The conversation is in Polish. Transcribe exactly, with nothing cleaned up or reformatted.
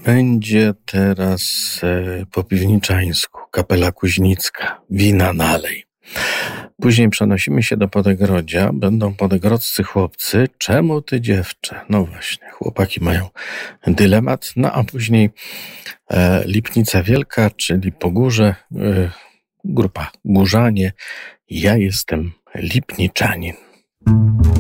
Będzie teraz e, po piwniczańsku, Kapela Kuźnicka, wina nalej. Później przenosimy się do Podegrodzia. Będą podegrodzcy chłopcy. Czemu ty, dziewczę? No właśnie, chłopaki mają dylemat. No a później e, Lipnica Wielka, czyli Pogórze, e, grupa Górzanie. Ja jestem lipniczanin.